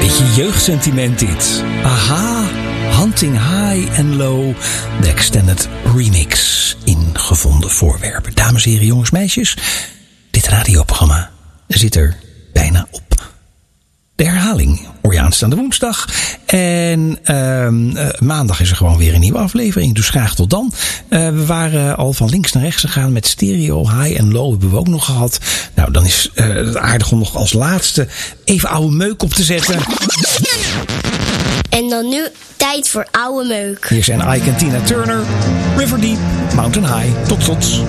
Beetje jeugdsentiment dit. Aha, Hunting High and Low, de extended remix in gevonden voorwerpen. Dames en heren, jongens, meisjes, dit radioprogramma zit er bijna op. De herhaling hoor je aanstaande woensdag. En maandag is er gewoon weer een nieuwe aflevering. Dus graag tot dan. We waren al van links naar rechts gegaan met stereo, high en low hebben we ook nog gehad. Nou, dan is het aardig om nog als laatste even oude meuk op te zetten. En dan nu tijd voor oude meuk. Hier zijn Ike en Tina Turner, River Deep, Mountain High. Tot.